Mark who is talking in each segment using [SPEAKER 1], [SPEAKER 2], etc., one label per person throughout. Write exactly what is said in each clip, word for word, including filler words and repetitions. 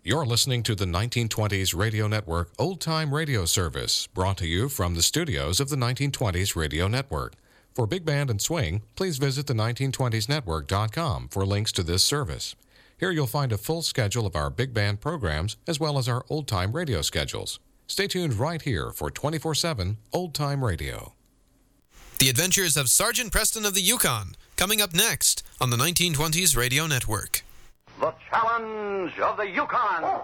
[SPEAKER 1] You're listening to the nineteen twenties Radio Network Old Time Radio Service, brought to you from the studios of the nineteen twenties Radio Network. For Big Band and Swing, please visit the nineteen twenties network dot com for links to this service. Here you'll find a full schedule of our big band programs as well as our old-time radio schedules. Stay tuned right here for twenty-four seven Old Time Radio.
[SPEAKER 2] The Adventures of Sergeant Preston of the Yukon, coming up next on the nineteen twenties Radio Network.
[SPEAKER 3] The Challenge of the Yukon.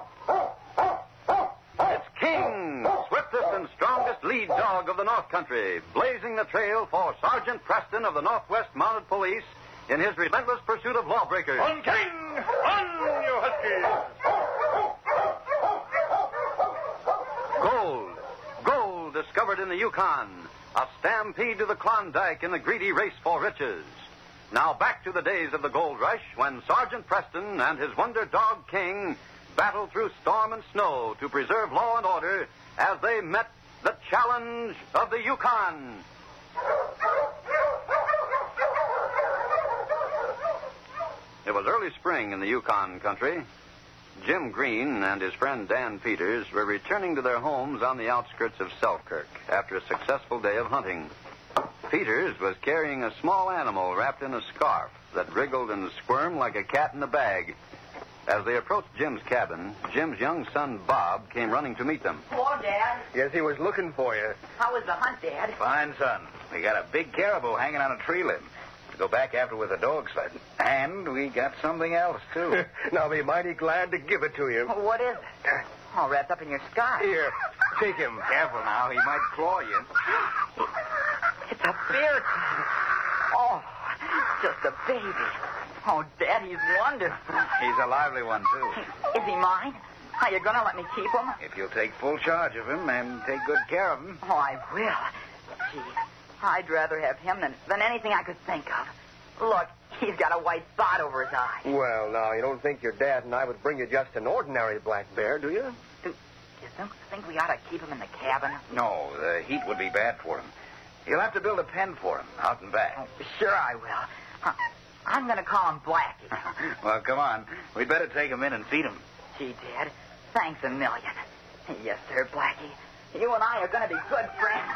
[SPEAKER 3] It's King, swiftest and strongest lead dog of the North Country, blazing the trail for Sergeant Preston of the Northwest Mounted Police in his relentless pursuit of lawbreakers.
[SPEAKER 4] On King! On, you huskies!
[SPEAKER 3] Gold. Gold discovered in the Yukon. A stampede to the Klondike in the greedy race for riches. Now back to the days of the gold rush when Sergeant Preston and his wonder dog King battled through storm and snow to preserve law and order as they met the challenge of the Yukon. It was early spring in the Yukon country. Jim Green and his friend Dan Peters were returning to their homes on the outskirts of Selkirk after a successful day of hunting. Peters was carrying a small animal wrapped in a scarf that wriggled and squirmed like a cat in a bag. As they approached Jim's cabin, Jim's young son, Bob, came running to meet them.
[SPEAKER 5] Hello, Dad.
[SPEAKER 4] Yes, he was looking for you.
[SPEAKER 5] How was the hunt, Dad?
[SPEAKER 6] Fine, son. We got a big caribou hanging on a tree limb to go back after with a dog sled. And we got something else, too.
[SPEAKER 4] And I'll be mighty glad to give it to you.
[SPEAKER 5] Oh, what is it? All wrapped up in your scarf.
[SPEAKER 4] Here, take him.
[SPEAKER 6] Careful now. He might claw you.
[SPEAKER 5] It's a bear. Oh, just a baby. Oh, Dad, he's wonderful.
[SPEAKER 6] He's a lively one, too.
[SPEAKER 5] Is he mine? Are you going to let me keep him?
[SPEAKER 6] If you'll take full charge of him and take good care of him.
[SPEAKER 5] Oh, I will. Gee, I'd rather have him than, than anything I could think of. Look, he's got a white spot over his eye.
[SPEAKER 4] Well, now, you don't think your dad and I would bring you just an ordinary black bear, do you?
[SPEAKER 5] Do you think, think we ought to keep him in the cabin?
[SPEAKER 6] No, the heat would be bad for him. You'll have to build a pen for him, out and back.
[SPEAKER 5] Oh, sure I will. Huh. I'm going to call him Blackie.
[SPEAKER 6] Well, come on. We'd better take him in and feed him.
[SPEAKER 5] Gee, Dad, thanks a million. Yes, sir, Blackie. You and I are going to be good friends.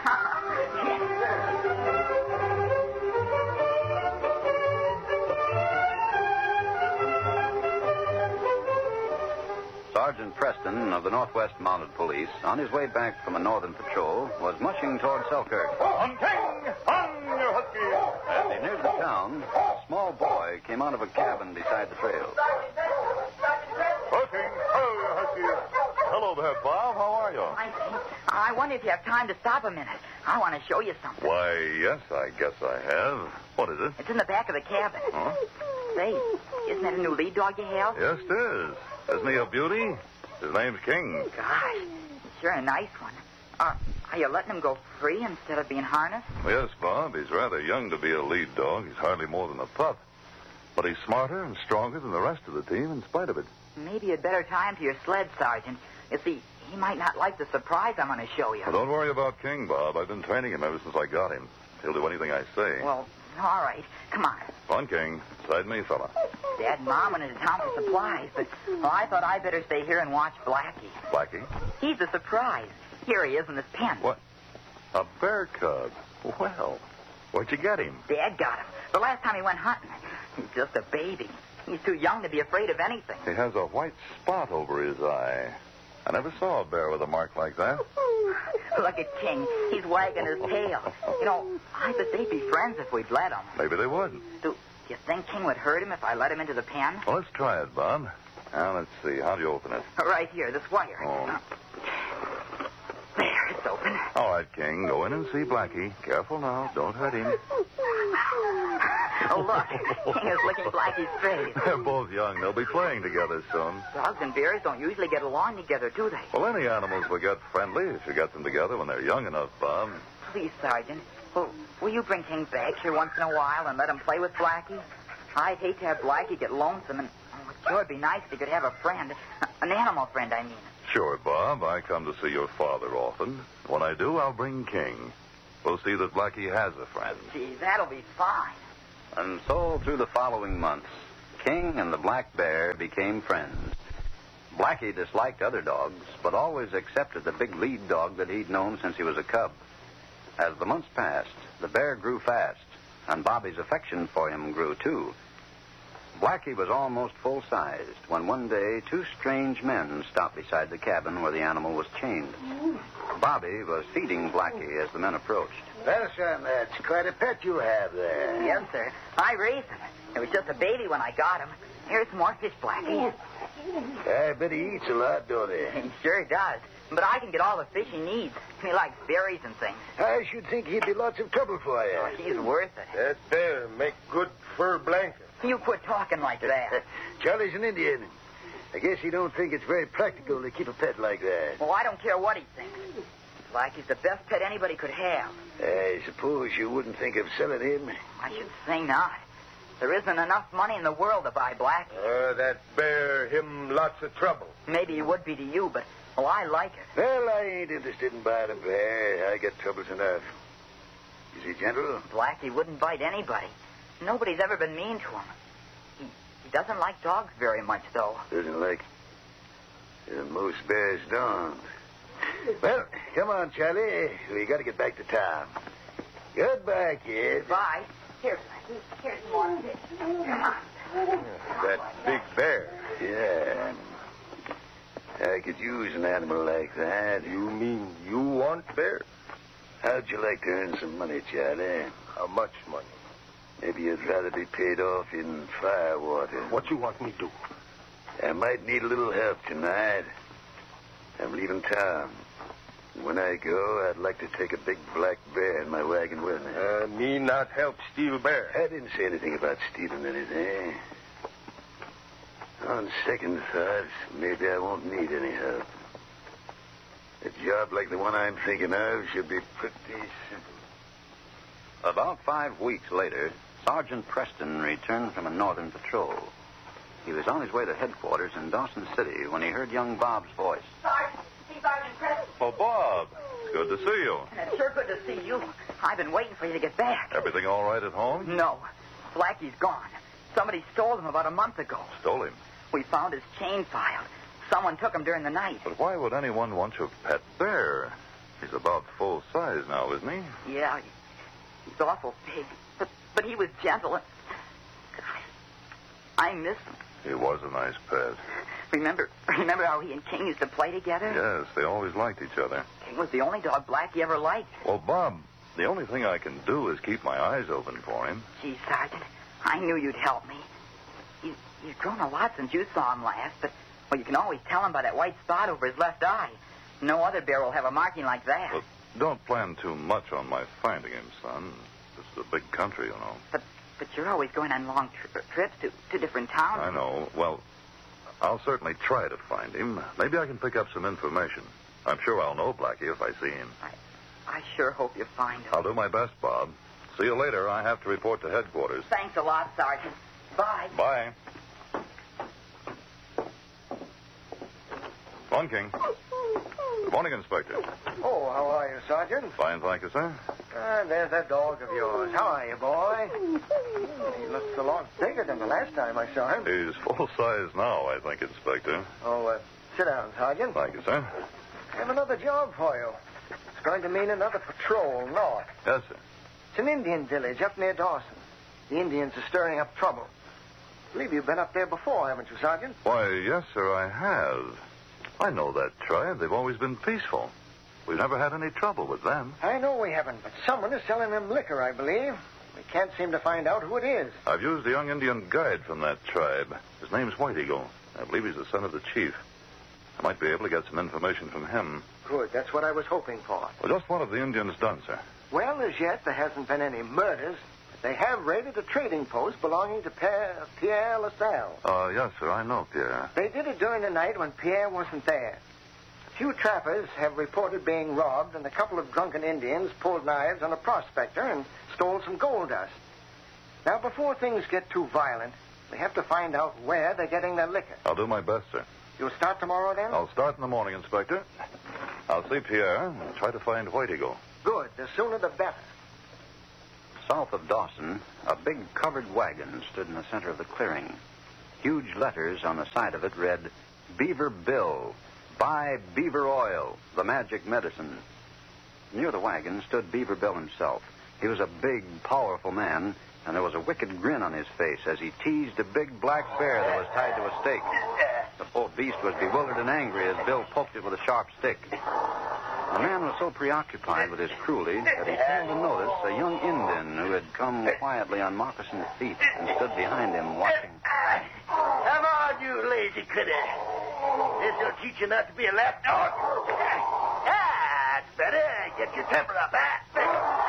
[SPEAKER 3] Sergeant Preston of the Northwest Mounted Police, on his way back from a northern patrol, was mushing toward Selkirk.
[SPEAKER 4] On King! On, you huskies!
[SPEAKER 3] As he neared the town, a small boy came out of a cabin beside the trail.
[SPEAKER 4] On King! Oh, you huskies! Hello there, Bob. How are you?
[SPEAKER 5] I, I wonder if you have time to stop a minute. I want to show you something.
[SPEAKER 4] Why, yes, I guess I have. What is it?
[SPEAKER 5] It's in the back of the cabin.
[SPEAKER 4] Huh?
[SPEAKER 5] Say, isn't that a new lead dog you have?
[SPEAKER 4] Yes, it is. Isn't he a beauty? His name's King.
[SPEAKER 5] Gosh, sure a nice one. Uh, are you letting him go free instead of being harnessed?
[SPEAKER 4] Yes, Bob. He's rather young to be a lead dog. He's hardly more than a pup. But he's smarter and stronger than the rest of the team in spite of it.
[SPEAKER 5] Maybe you'd better tie him to your sled, Sergeant. You see, he might not like the surprise I'm going to show you.
[SPEAKER 4] Well, don't worry about King, Bob. I've been training him ever since I got him. He'll do anything I say.
[SPEAKER 5] Well, all right. Come on.
[SPEAKER 4] On, King. Side me, fella.
[SPEAKER 5] Dad and Mom went into town for supplies, but well, I thought I'd better stay here and watch Blackie.
[SPEAKER 4] Blackie?
[SPEAKER 5] He's a surprise. Here he is in his pen.
[SPEAKER 4] What? A bear cub? Well, where'd you get him?
[SPEAKER 5] Dad got him. The last time he went hunting. He's just a baby. He's too young to be afraid of anything.
[SPEAKER 4] He has a white spot over his eye. I never saw a bear with a mark like that.
[SPEAKER 5] Look at King. He's wagging his tail. You know, I bet they'd be friends if we'd let him.
[SPEAKER 4] Maybe they would.
[SPEAKER 5] Do, do you think King would hurt him if I let him into the pen?
[SPEAKER 4] Well, let's try it, Bob. Now, let's see. How do you open it?
[SPEAKER 5] Right here, this wire.
[SPEAKER 4] Oh.
[SPEAKER 5] There, it's open.
[SPEAKER 4] All right, King. Go in and see Blackie. Careful now. Don't hurt him.
[SPEAKER 5] Oh, look. King is licking Blackie's face.
[SPEAKER 4] They're both young. They'll be playing together soon.
[SPEAKER 5] Dogs and bears don't usually get along together, do they?
[SPEAKER 4] Well, any animals will get friendly if you get them together when they're young enough, Bob.
[SPEAKER 5] Please, Sergeant. Well, will you bring King back here once in a while and let him play with Blackie? I'd hate to have Blackie get lonesome, and oh, it sure would be nice if he could have a friend. An animal friend, I mean.
[SPEAKER 4] Sure, Bob. I come to see your father often. When I do, I'll bring King. We'll see that Blackie has a friend.
[SPEAKER 5] Gee, that'll be fine.
[SPEAKER 3] And so, through the following months, King and the black bear became friends. Blackie disliked other dogs, but always accepted the big lead dog that he'd known since he was a cub. As the months passed, the bear grew fast, and Bobby's affection for him grew too. Blackie was almost full-sized when one day two strange men stopped beside the cabin where the animal was chained. Bobby was feeding Blackie as the men approached.
[SPEAKER 7] Well, son, that's quite a pet you have there.
[SPEAKER 5] Yes, sir. I raised him. It was just a baby when I got him. Here's some more fish, Blackie.
[SPEAKER 7] I bet he eats a lot, don't he?
[SPEAKER 5] He sure does. But I can get all the fish he needs. He likes berries and things.
[SPEAKER 7] I should think he'd be lots of trouble for you.
[SPEAKER 5] Oh, he's worth it.
[SPEAKER 8] That bear make good fur blanket.
[SPEAKER 5] You quit talking like that.
[SPEAKER 7] Charlie's an Indian. I guess he don't think it's very practical to keep a pet like that.
[SPEAKER 5] Well, I don't care what he thinks. Blackie's the best pet anybody could have.
[SPEAKER 7] I suppose you wouldn't think of selling him?
[SPEAKER 5] I should say not. There isn't enough money in the world to buy Blackie.
[SPEAKER 8] Uh, that bear him lots of trouble.
[SPEAKER 5] Maybe he would be to you, but, well, I like it.
[SPEAKER 7] Well, I ain't interested in buying a bear. I get troubles enough. Is he gentle?
[SPEAKER 5] Blackie wouldn't bite anybody. Nobody's ever been mean to him. He, he doesn't like dogs very much, though.
[SPEAKER 7] Doesn't like... Uh, most bears don't. Well, come on, Charlie. We got to get back to town. Goodbye, kid.
[SPEAKER 5] Bye. Here, Blackie. Here's more fish. Come on.
[SPEAKER 8] That big bear.
[SPEAKER 7] Yeah. I could use an animal like that.
[SPEAKER 8] You mean you want bear?
[SPEAKER 7] How'd you like to earn some money, Charlie?
[SPEAKER 8] How much money?
[SPEAKER 7] Maybe you'd rather be paid off in firewater.
[SPEAKER 8] What you want me to do?
[SPEAKER 7] I might need a little help tonight. I'm leaving town. When I go, I'd like to take a big black bear in my wagon with me.
[SPEAKER 8] Uh, me not help steal bear.
[SPEAKER 7] I didn't say anything about stealing anything. On second thought, maybe I won't need any help. A job like the one I'm thinking of should be pretty simple.
[SPEAKER 3] About five weeks later, Sergeant Preston returned from a northern patrol. He was on his way to headquarters in Dawson City when he heard young Bob's voice.
[SPEAKER 5] Sergeant, see Sergeant Preston.
[SPEAKER 4] Oh, Bob. It's good to see you.
[SPEAKER 5] And it's sure good to see you. I've been waiting for you to get back.
[SPEAKER 4] Everything all right at home?
[SPEAKER 5] No. Blackie's gone. Somebody stole him about a month ago.
[SPEAKER 4] Stole him.
[SPEAKER 5] We found his chain filed. Someone took him during the night.
[SPEAKER 4] But why would anyone want your pet bear? He's about full size now, isn't he?
[SPEAKER 5] Yeah, he, he's awful big. But, but he was gentle. And I, I miss him.
[SPEAKER 4] He was a nice pet.
[SPEAKER 5] Remember, remember how he and King used to play together?
[SPEAKER 4] Yes, they always liked each other.
[SPEAKER 5] King was the only dog Blackie ever liked.
[SPEAKER 4] Well, Bob, the only thing I can do is keep my eyes open for him.
[SPEAKER 5] Gee, Sergeant, I knew you'd help me. He's, he's grown a lot since you saw him last, but, well, you can always tell him by that white spot over his left eye. No other bear will have a marking like that.
[SPEAKER 4] But don't plan too much on my finding him, son. This is a big country, you know.
[SPEAKER 5] But but you're always going on long tri- trips to, to different towns.
[SPEAKER 4] I know. Well, I'll certainly try to find him. Maybe I can pick up some information. I'm sure I'll know Blackie if I see him.
[SPEAKER 5] I, I sure hope you find him.
[SPEAKER 4] I'll do my best, Bob. See you later. I have to report to headquarters.
[SPEAKER 5] Thanks a lot, Sergeant. Bye.
[SPEAKER 4] Bye. One King. Good morning, Inspector.
[SPEAKER 9] Oh, how are you, Sergeant?
[SPEAKER 4] Fine, thank you, sir.
[SPEAKER 9] Ah, there's that dog of yours. How are you, boy? He looks a lot bigger than the last time I saw him.
[SPEAKER 4] He's full size now, I think, Inspector.
[SPEAKER 9] Oh, uh, sit down, Sergeant.
[SPEAKER 4] Thank you, sir.
[SPEAKER 9] I have another job for you. It's going to mean another patrol north.
[SPEAKER 4] Yes, sir.
[SPEAKER 9] It's an Indian village up near Dawson. The Indians are stirring up trouble. I believe you've been up there before, haven't you, Sergeant?
[SPEAKER 4] Why, yes, sir, I have. I know that tribe. They've always been peaceful. We've never had any trouble with them.
[SPEAKER 9] I know we haven't, but someone is selling them liquor, I believe. We can't seem to find out who it is.
[SPEAKER 4] I've used a young Indian guide from that tribe. His name's White Eagle. I believe he's the son of the chief. I might be able to get some information from him.
[SPEAKER 9] Good. That's what I was hoping for.
[SPEAKER 4] Well, just what have the Indians done, sir?
[SPEAKER 9] Well, as yet, there hasn't been any murders. But they have raided a trading post belonging to Pierre, Pierre LaSalle.
[SPEAKER 4] Uh, yes, sir, I know, Pierre.
[SPEAKER 9] They did it during the night when Pierre wasn't there. A few trappers have reported being robbed, and a couple of drunken Indians pulled knives on a prospector and stole some gold dust. Now, before things get too violent, we have to find out where they're getting their liquor.
[SPEAKER 4] I'll do my best, sir.
[SPEAKER 9] You'll start tomorrow, then?
[SPEAKER 4] I'll start in the morning, Inspector. I'll see Pierre and try to find White Eagle.
[SPEAKER 9] Good. The sooner the better.
[SPEAKER 3] South of Dawson, a big covered wagon stood in the center of the clearing. Huge letters on the side of it read, Beaver Bill. Buy Beaver Oil, the magic medicine. Near the wagon stood Beaver Bill himself. He was a big, powerful man, and there was a wicked grin on his face as he teased a big black bear that was tied to a stake. The poor beast was bewildered and angry as Bill poked it with a sharp stick. The man was so preoccupied with his cruelty that he failed to notice a young Indian who had come quietly on moccasined feet and stood behind him watching.
[SPEAKER 10] Come on, you lazy critter. This'll teach you not to be a lapdog. Ah, that's better. Get your temper up, huh?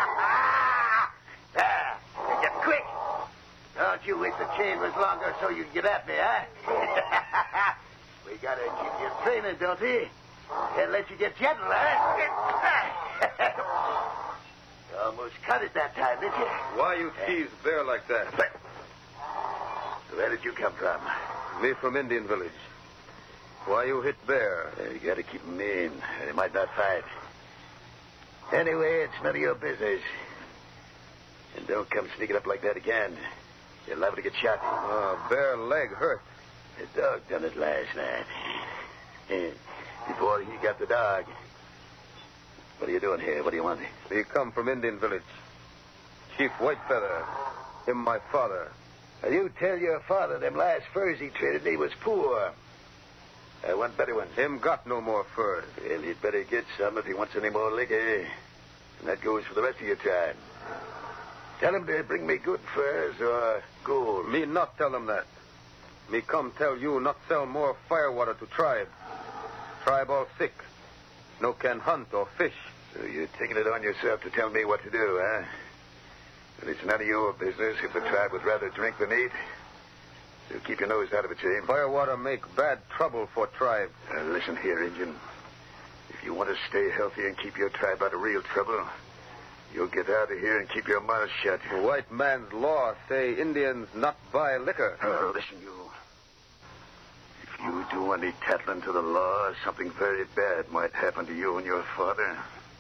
[SPEAKER 10] Ah, get quick. Don't you wish the chain was longer so you'd get at me, huh? We gotta keep you training, don't we? And let you get gentle, huh? You almost cut it that time, didn't you?
[SPEAKER 8] Why you tease Bear like that?
[SPEAKER 10] But where did you come from?
[SPEAKER 8] Me from Indian village. Why you hit Bear?
[SPEAKER 10] Uh, you gotta keep him mean. He might not fight. Anyway, it's none of your business. And don't come sneaking up like that again. You're liable to get shot.
[SPEAKER 8] Oh, Bear leg hurt.
[SPEAKER 10] The dog done it last night. Before he got the dog. What are you doing here? What do you want?
[SPEAKER 8] We come from Indian village. Chief Whitefeather. Him my father.
[SPEAKER 10] Now, you tell your father them last furs he traded he was poor. I want better ones.
[SPEAKER 8] Him got no more furs.
[SPEAKER 10] Well, he'd better get some if he wants any more liquor. And that goes for the rest of your time. Tell him to bring me good furs or gold.
[SPEAKER 8] Me not tell him that. Me come tell you not sell more firewater to tribe. Tribe all sick. No can hunt or fish.
[SPEAKER 10] So you're taking it on yourself to tell me what to do, huh? Well, it's none of your business if the tribe would rather drink than eat. So keep your nose out of it, James.
[SPEAKER 8] Firewater make bad trouble for tribe.
[SPEAKER 10] Now, listen here, Injun. If you want to stay healthy and keep your tribe out of real trouble, you'll get out of here and keep your mouth shut.
[SPEAKER 8] White man's law say Indians not buy liquor.
[SPEAKER 10] Oh, listen, you. If you do any tattling to the law, something very bad might happen to you and your father.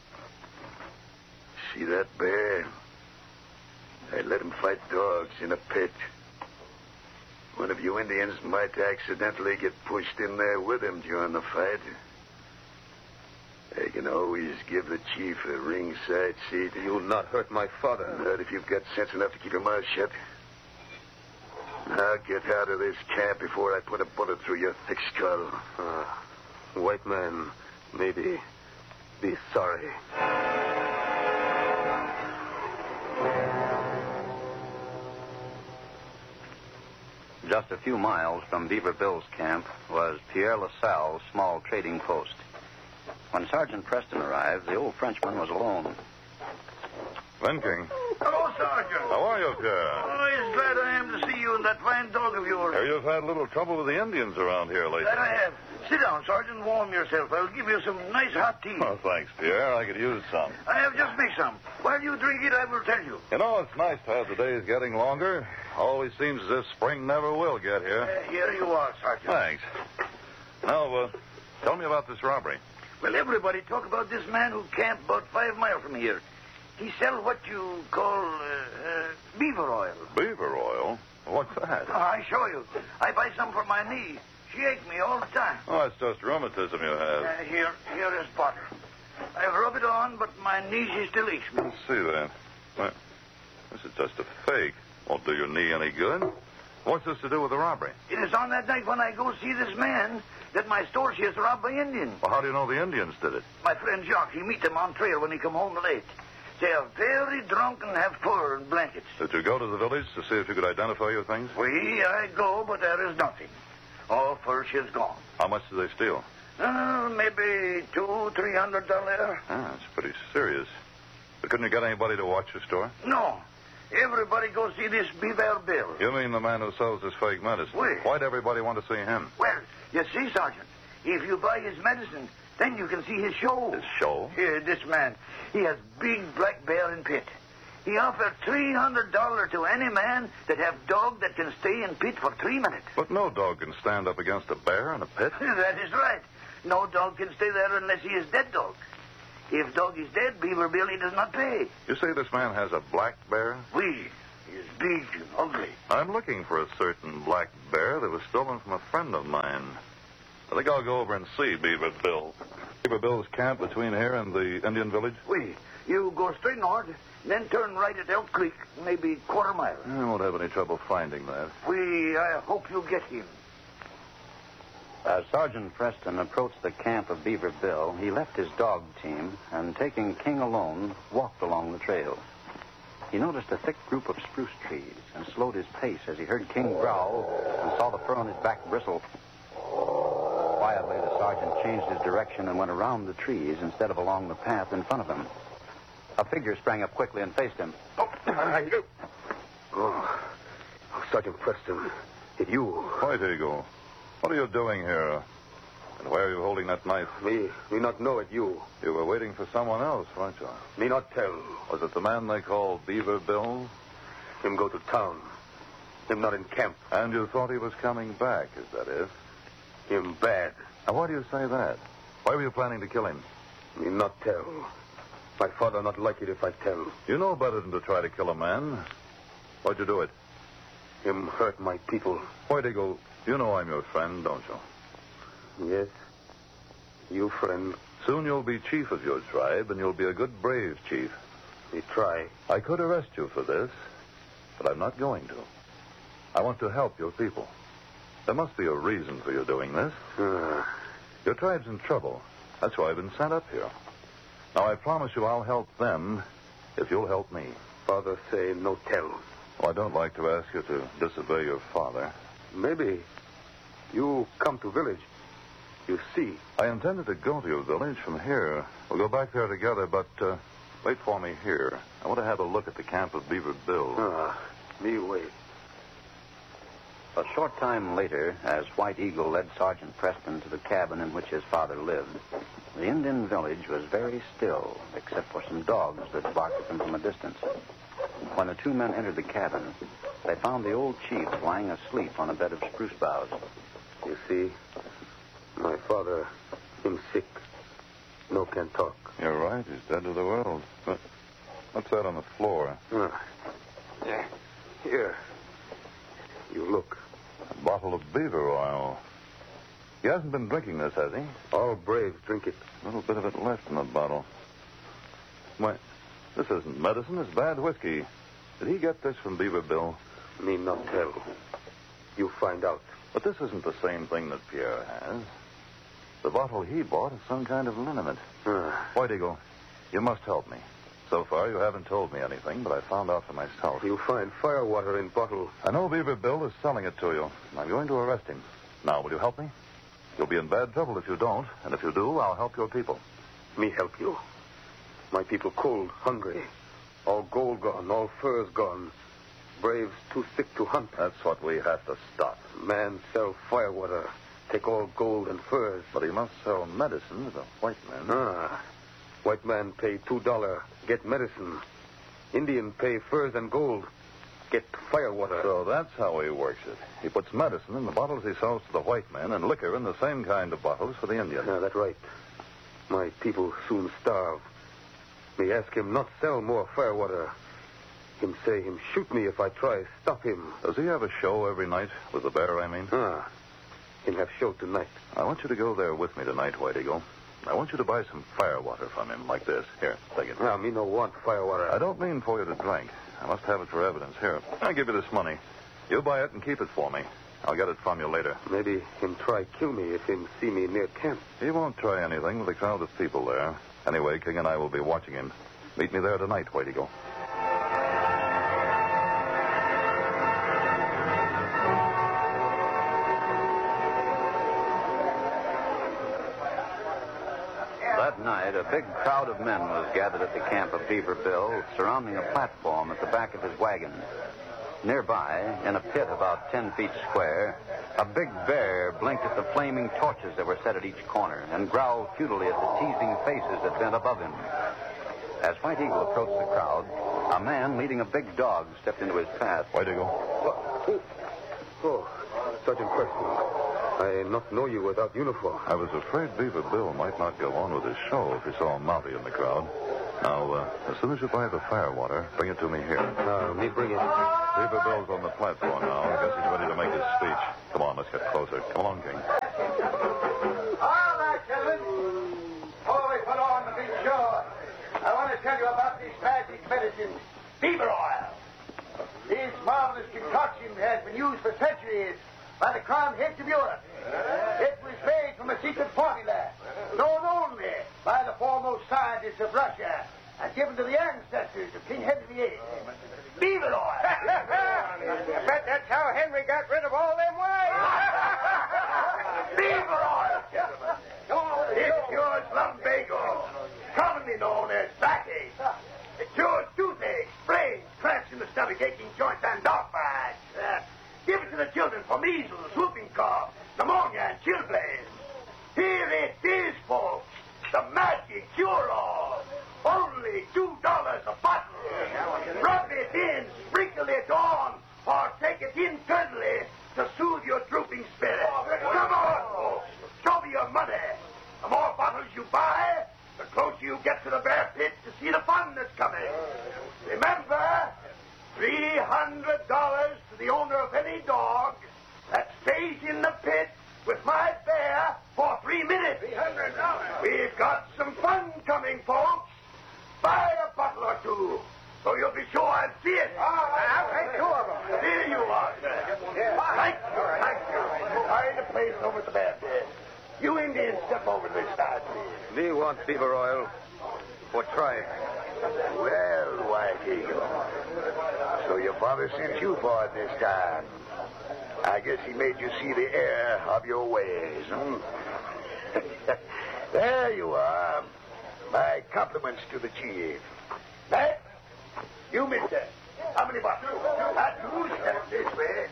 [SPEAKER 10] See that bear? I let him fight dogs in a pit. One of you Indians might accidentally get pushed in there with him during the fight. I can always give the chief a ringside seat.
[SPEAKER 8] You'll not hurt my father.
[SPEAKER 10] Not if you've got sense enough to keep your mouth shut. Now get out of this camp before I put a bullet through your thick skull.
[SPEAKER 8] Uh, white man, maybe be sorry.
[SPEAKER 3] Just a few miles from Beaver Bill's camp was Pierre LaSalle's small trading post. When Sergeant Preston arrived, the old Frenchman was alone.
[SPEAKER 4] Venking.
[SPEAKER 11] Hello, Sergeant.
[SPEAKER 4] How are you, Pierre?
[SPEAKER 11] Oh, it's glad I am to see you and that fine dog of yours.
[SPEAKER 4] Hey, you've had a little trouble with the Indians around here lately.
[SPEAKER 11] That I have. Sit down, Sergeant. Warm yourself. I'll give you some nice hot tea.
[SPEAKER 4] Oh, thanks, Pierre. I could use some.
[SPEAKER 11] I have just made some. While you drink it, I will tell you.
[SPEAKER 4] You know, it's nice to have the days getting longer. Always seems as if spring never will get here.
[SPEAKER 11] Uh, here you are, Sergeant.
[SPEAKER 4] Thanks. Now, uh, tell me about this robbery.
[SPEAKER 11] Well, everybody talk about this man who camped about five miles from here. He sell what you call uh, uh, beaver oil.
[SPEAKER 4] Beaver oil? What's that?
[SPEAKER 11] Oh, I show you. I buy some for my knee. She aches me all the time.
[SPEAKER 4] Oh, it's just rheumatism you have.
[SPEAKER 11] Uh, here, here is bottle. I rub it on, but my knee she still aches me.
[SPEAKER 4] Let's see that. Well, this is just a fake. Won't do your knee any good. What's this to do with the robbery?
[SPEAKER 11] It is on that night when I go see this man that my store she is robbed by Indians.
[SPEAKER 4] Well, how do you know the Indians did it?
[SPEAKER 11] My friend Jock, he meet them on trail when he come home late. They are very drunk and have fur and blankets.
[SPEAKER 4] Did you go to the village to see if you could identify your things?
[SPEAKER 11] We, I go, but there is nothing. All fur she is gone.
[SPEAKER 4] How much did they steal?
[SPEAKER 11] Uh, maybe two, three hundred dollars.
[SPEAKER 4] Ah, that's pretty serious. But couldn't you get anybody to watch the store?
[SPEAKER 11] No. Everybody go see this Beaver Bill.
[SPEAKER 4] You mean the man who sells this fake medicine?
[SPEAKER 11] Oui.
[SPEAKER 4] Why'd everybody want to see him?
[SPEAKER 11] Well, you see, Sergeant, if you buy his medicine, then you can see his show.
[SPEAKER 4] His show?
[SPEAKER 11] Here, this man. He has big black bear in pit. He offered three hundred dollars to any man that have dog that can stay in pit for three minutes.
[SPEAKER 4] But no dog can stand up against a bear in a pit.
[SPEAKER 11] That is right. No dog can stay there unless he is dead dog. If dog is dead, Beaver Bill, he does not pay.
[SPEAKER 4] You say this man has a black bear?
[SPEAKER 11] Oui. He is big and ugly.
[SPEAKER 4] I'm looking for a certain black bear that was stolen from a friend of mine. I think I'll go over and see Beaver Bill. Beaver Bill's camp between here and the Indian village?
[SPEAKER 11] We. You go straight north, then turn right at Elk Creek, maybe quarter mile.
[SPEAKER 4] I won't have any trouble finding that.
[SPEAKER 11] We, I hope you get him.
[SPEAKER 3] As Sergeant Preston approached the camp of Beaver Bill, he left his dog team and, taking King alone, walked along the trail. He noticed a thick group of spruce trees and slowed his pace as he heard King growl and saw the fur on his back bristle. Quietly, the sergeant changed his direction and went around the trees instead of along the path in front of him. A figure sprang up quickly and faced him.
[SPEAKER 8] Oh, oh Sergeant Preston, it's you.
[SPEAKER 4] White Eagle, what are you doing here? And why are you holding that knife?
[SPEAKER 8] Me, me not know it you.
[SPEAKER 4] You were waiting for someone else, weren't you?
[SPEAKER 8] Me not tell.
[SPEAKER 4] Was it the man they call Beaver Bill?
[SPEAKER 8] Him go to town. Him not in camp.
[SPEAKER 4] And you thought he was coming back, is that it?
[SPEAKER 8] Him bad.
[SPEAKER 4] Now, why do you say that? Why were you planning to kill him?
[SPEAKER 8] Me not tell. My father not like it if I tell.
[SPEAKER 4] You know better than to try to kill a man. Why'd you do it?
[SPEAKER 8] Him hurt my people.
[SPEAKER 4] White Eagle, you know I'm your friend, don't you?
[SPEAKER 8] Yes. You friend.
[SPEAKER 4] Soon you'll be chief of your tribe, and you'll be a good, brave chief.
[SPEAKER 8] Me try.
[SPEAKER 4] I could arrest you for this, but I'm not going to. I want to help your people. There must be a reason for you doing this.
[SPEAKER 8] Uh.
[SPEAKER 4] Your tribe's in trouble. That's why I've been sent up here. Now, I promise you I'll help them if you'll help me.
[SPEAKER 8] Father say no tell.
[SPEAKER 4] Well, I don't like to ask you to disobey your father.
[SPEAKER 8] Maybe you come to village. You see.
[SPEAKER 4] I intended to go to your village from here. We'll go back there together, but uh, wait for me here. I want to have a look at the camp of Beaver Bill.
[SPEAKER 8] Ah, me wait.
[SPEAKER 3] A short time later, as White Eagle led Sergeant Preston to the cabin in which his father lived, the Indian village was very still, except for some dogs that barked at them from a distance. When the two men entered the cabin, they found the old chief lying asleep on a bed of spruce boughs.
[SPEAKER 8] You see, my father, him sick. No can talk.
[SPEAKER 4] You're right. He's dead to the world. But what's that on the floor?
[SPEAKER 8] Ah. Yeah. Here. You look.
[SPEAKER 4] A bottle of beaver oil. He hasn't been drinking this, has he?
[SPEAKER 8] All braves drink it.
[SPEAKER 4] A little bit of it left in the bottle. Why, this isn't medicine. It's bad whiskey. Did he get this from Beaver Bill?
[SPEAKER 8] Me not tell. You find out.
[SPEAKER 4] But this isn't the same thing that Pierre has. The bottle he bought is some kind of liniment.
[SPEAKER 8] Ah.
[SPEAKER 4] White Eagle, you must help me. So far, you haven't told me anything, but I found out for myself.
[SPEAKER 8] You find firewater in bottle.
[SPEAKER 4] I know Beaver Bill is selling it to you. I'm going to arrest him. Now, will you help me? You'll be in bad trouble if you don't, and if you do, I'll help your people.
[SPEAKER 8] Me help you. My people cold, hungry. All gold gone, all furs gone. Braves too sick to hunt.
[SPEAKER 4] That's what we have to stop.
[SPEAKER 8] Man sell firewater. Take all gold and furs.
[SPEAKER 4] But he must sell medicine to the white men.
[SPEAKER 8] Ah. White man pay two dollar, get medicine. Indian pay furs and gold, get firewater.
[SPEAKER 4] So that's how he works it. He puts medicine in the bottles he sells to the white men and liquor in the same kind of bottles for the Indians.
[SPEAKER 8] Yeah, that's right. My people soon starve. Me ask him not sell more firewater. Him say him shoot me if I try stop him.
[SPEAKER 4] Does he have a show every night? With the bear, I mean?
[SPEAKER 8] Ah. Him have show tonight.
[SPEAKER 4] I want you to go there with me tonight, White Eagle. I want you to buy some firewater from him, like this. Here, take it.
[SPEAKER 8] Now, me no want firewater.
[SPEAKER 4] I don't mean for you to drink. I must have it for evidence. Here, I'll give you this money. You buy it and keep it for me. I'll get it from you later.
[SPEAKER 8] Maybe him try kill me if him see me near camp.
[SPEAKER 4] He won't try anything with a crowd of people there. Anyway, King and I will be watching him. Meet me there tonight, White Eagle.
[SPEAKER 3] That night, a big crowd of men was gathered at the camp of Beaver Bill, surrounding a platform at the back of his wagon. Nearby, in a pit about ten feet square, a big bear blinked at the flaming torches that were set at each corner and growled futilely at the teasing faces that bent above him. As White Eagle approached the crowd, a man leading a big dog stepped into his path.
[SPEAKER 4] White Eagle.
[SPEAKER 8] Oh, oh Sergeant Preston. I not know you without uniform.
[SPEAKER 4] I was afraid Beaver Bill might not go on with his show if he saw a Mountie in the crowd. Now, uh, as soon as you buy the firewater, bring it to me here.
[SPEAKER 8] Uh, me bring it.
[SPEAKER 4] Beaver Bill's on the platform now. I guess he's ready to make his speech. Come on, let's get closer. Come along, King.
[SPEAKER 10] medicine, beaver oil. This marvelous concoction has been used for centuries by the crowned heads of Europe. It was made from a secret formula known only by the foremost scientists of Russia and given to the ancestors of King Henry the Eighth. Beaver oil.
[SPEAKER 9] I bet that's how Henry got rid of all them wives.
[SPEAKER 10] Beaver oil, gentlemen. It cures lumbago, commonly known as backache. It cures toothache, sprains, cramps in the stomach, aching joints, and dog bites. Uh, give it to the children for measles, whooping cough, pneumonia, and chilblains. Here it is, folks. The magic cure-all. Only two dollars a bottle. Rub it in, sprinkle it on, or take it internally to soothe your drooping spirit. Come on, folks. Show me your money. The more bottles you buy, the closer you get to the bear pit to see the fun that's coming. Remember, three hundred dollars to the owner of any dog that stays in the pit with my bear for three minutes. three hundred dollars. We've got some fun coming, folks. Buy a bottle or two, so you'll be sure I'll see it.
[SPEAKER 9] Oh, I'll take two of them.
[SPEAKER 10] Here you are, sir.
[SPEAKER 9] Yeah.
[SPEAKER 10] Thank you, thank you. Find a place over at the bear pit. You Indians step over to this side, please.
[SPEAKER 8] Me want beaver oil for tribe.
[SPEAKER 10] Well, White Eagle. So your father sent you for it this time. I guess he made you see the error of your ways, hmm? There you are. My compliments to the chief. Hey, you, mister. How many bottles? Not two. Step this way.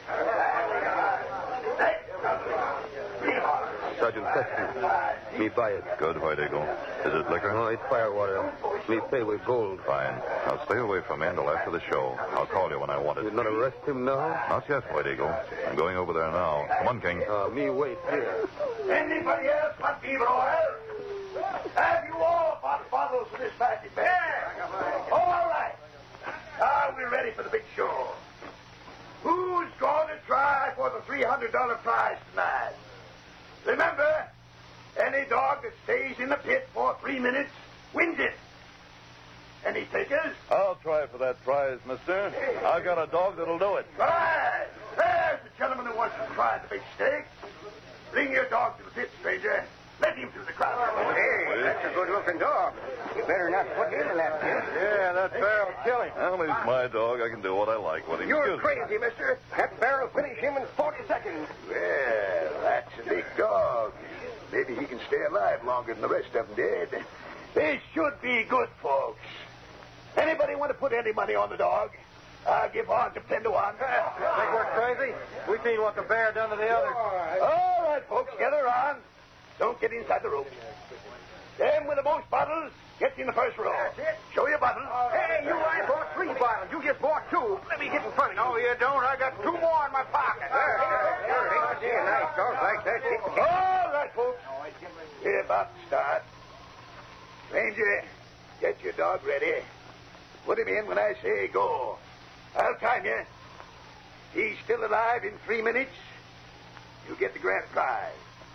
[SPEAKER 10] Hey, three bottles.
[SPEAKER 8] Sergeant Preston, me buy it.
[SPEAKER 4] Good, White Eagle. Is it liquor?
[SPEAKER 8] No, it's firewater. Me pay with gold.
[SPEAKER 4] Fine. Now stay away from me until after the show. I'll call you when I want it.
[SPEAKER 8] You not arrest him now?
[SPEAKER 4] Not yet, White Eagle. I'm going over there now. Come on, King.
[SPEAKER 8] Uh, me wait here.
[SPEAKER 10] Anybody else want beaver oil? Have you all bought bottles of this magic bear? Yeah. All right. Now we're ready for the big show. Who's going to try for the three hundred dollars prize tonight? Remember, any dog that stays in the pit for three minutes wins it. Any takers?
[SPEAKER 4] I'll try for that prize, mister. I've got a dog that'll do it.
[SPEAKER 10] Right. There's the gentleman who wants to try the big steak. Bring your dog to the pit, stranger. Let him through the crowd.
[SPEAKER 9] Hey, that's a good-looking dog. You better not put him in that pit.
[SPEAKER 8] Yeah, that bear will kill him.
[SPEAKER 4] Well, he's my dog. I can do what I like with him.
[SPEAKER 9] You're
[SPEAKER 4] Excuse me.
[SPEAKER 9] crazy, mister. That bear will finish him in forty seconds.
[SPEAKER 10] Well, that's a big dog. Maybe he can stay alive longer than the rest of them did. This should be good, folks. Anybody want to put any money on the dog? I'll give on to ten to one.
[SPEAKER 8] Think we're crazy? We seen what the bear done to the others.
[SPEAKER 10] All right, folks, gather around. Don't get inside the room. Them with the most bottles gets in the first row.
[SPEAKER 9] That's it.
[SPEAKER 10] Show your bottles.
[SPEAKER 9] Hey, you, I bought three bottles. You just bought two. Let me get in front of you. No, you don't. I got two more in my pocket. There. There. See a nice dog like that.
[SPEAKER 10] All right, folks. We're about to start. Ranger, get your dog ready. Put him in when I say go. I'll time you. He's still alive in three minutes. You get the grand prize.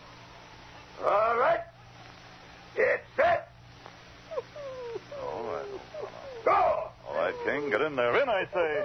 [SPEAKER 10] All right. It's set.
[SPEAKER 4] All right.
[SPEAKER 10] Go.
[SPEAKER 4] All right, King. Get in there. In, I say.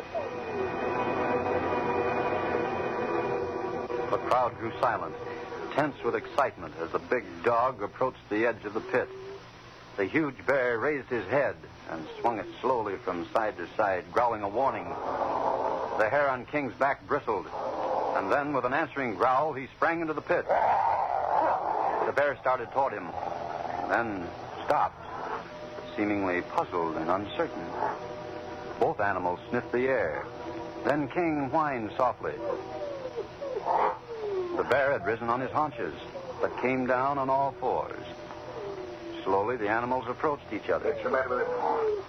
[SPEAKER 3] The crowd grew silent, tense with excitement as the big dog approached the edge of the pit. The huge bear raised his head and swung it slowly from side to side, growling a warning. The hair on King's back bristled, and then with an answering growl, he sprang into the pit. The bear started toward him, then stopped, seemingly puzzled and uncertain. Both animals sniffed the air. Then King whined softly. The bear had risen on his haunches, but came down on all fours. Slowly, the animals approached each other.
[SPEAKER 10] What's the matter with him?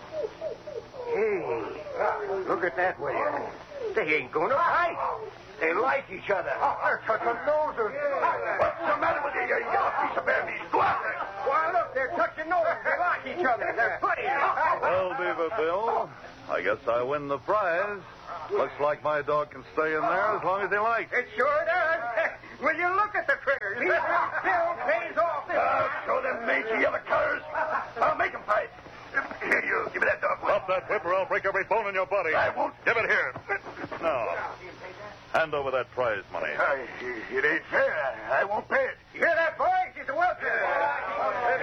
[SPEAKER 9] Hey, look at that way. They ain't going to fight. They like each other. Oh, they're touching noses.
[SPEAKER 10] What's the matter with you, you yellow piece of bear meat? Go after it.
[SPEAKER 9] Why, look, they're touching noses. They like each other. They're buddies.
[SPEAKER 4] Well, Beaver Bill, I guess I win the prize. Looks like my dog can stay in there as long as he likes.
[SPEAKER 9] It sure does. Will you look at the critters? Bill pays off this.
[SPEAKER 10] I'll show them mangy yellow colors. I'll make them fight. Here, you. Give me that dog.
[SPEAKER 4] Stop that,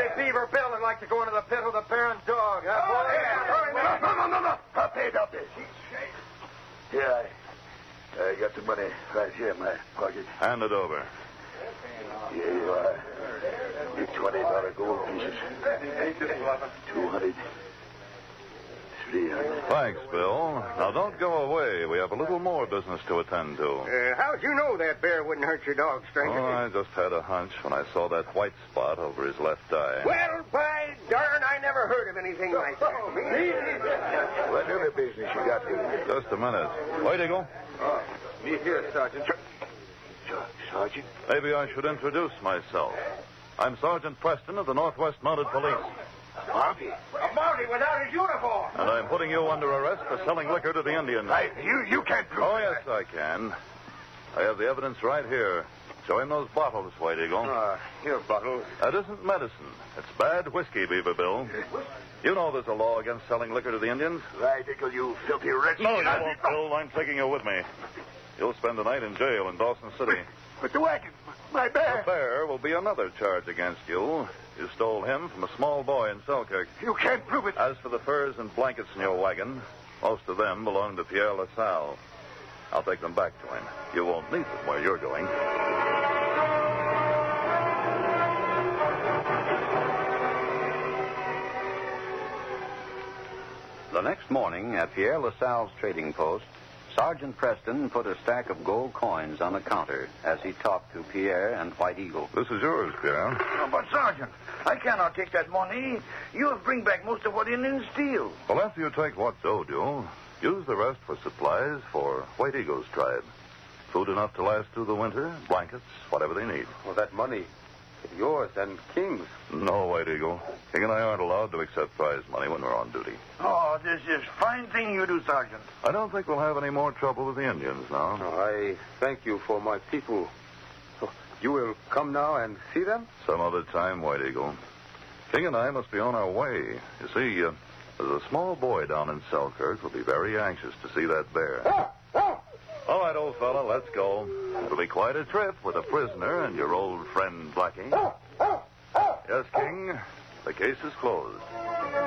[SPEAKER 8] Beaver Bill would like to go into the pit with a bear and dog, huh, boy?
[SPEAKER 10] Oh, yeah. No, no, no, no. I paid up this. Here, I, I got the money right here in my pocket.
[SPEAKER 4] Hand it over.
[SPEAKER 10] Here you are. Your twenty dollar gold pieces. Two hundred. Three hundred.
[SPEAKER 4] Thanks, Bill. Now, don't go away. We have a little more business to attend to.
[SPEAKER 9] Uh, how'd you know that bear wouldn't hurt your dog, stranger?
[SPEAKER 4] Oh, I just had a hunch when I saw that white spot over his left eye.
[SPEAKER 9] Well, by darn, I never heard of anything like that.
[SPEAKER 10] Oh, what other business you got here?
[SPEAKER 4] Just a minute. White Eagle?
[SPEAKER 8] Oh, me here, Sergeant.
[SPEAKER 10] Sergeant?
[SPEAKER 4] Maybe I should introduce myself. I'm Sergeant Preston of the Northwest Mounted Police.
[SPEAKER 10] Bobby?
[SPEAKER 9] A Bobby without his uniform.
[SPEAKER 4] And I'm putting you under arrest for selling liquor to the Indians.
[SPEAKER 10] I, you, you can't prove
[SPEAKER 4] Oh,
[SPEAKER 10] that.
[SPEAKER 4] yes, I can. I have the evidence right here. Show him those bottles, White Eagle.
[SPEAKER 8] Uh, here, bottles.
[SPEAKER 4] That isn't medicine. It's bad whiskey, Beaver Bill. You know there's a law against selling liquor to the Indians.
[SPEAKER 10] Right, Ickle, you filthy wretch.
[SPEAKER 4] No, you won't, Bill. I'm taking you with me. You'll spend the night in jail in Dawson City.
[SPEAKER 10] But the wagon, my bear.
[SPEAKER 4] The bear will be another charge against you. You stole him from a small boy in Selkirk.
[SPEAKER 10] You can't prove it.
[SPEAKER 4] As for the furs and blankets in your wagon, most of them belong to Pierre LaSalle. I'll take them back to him. You won't need them where you're going.
[SPEAKER 3] The next morning, at Pierre LaSalle's trading post, Sergeant Preston put a stack of gold coins on the counter as he talked to Pierre and White Eagle.
[SPEAKER 4] This is yours, Pierre.
[SPEAKER 11] Oh, but, Sergeant, I cannot take that money. You have bring back most of what Indians steal.
[SPEAKER 4] Well, after you take what's owed you, use the rest for supplies for White Eagle's tribe. Food enough to last through the winter, blankets, whatever they need.
[SPEAKER 8] Well, that money, it's yours and King's.
[SPEAKER 4] No, White Eagle. King and I aren't allowed to accept prize money when we're on duty.
[SPEAKER 11] Oh, this is fine thing you do, Sergeant.
[SPEAKER 4] I don't think we'll have any more trouble with the Indians now.
[SPEAKER 8] Oh, I thank you for my people. So you will come now and see them?
[SPEAKER 4] Some other time, White Eagle. King and I must be on our way. You see, uh, there's a small boy down in Selkirk who'll be very anxious to see that bear. All right, old fella, let's go. It'll be quite a trip with a prisoner and your old friend Blackie. Yes, King, the case is closed.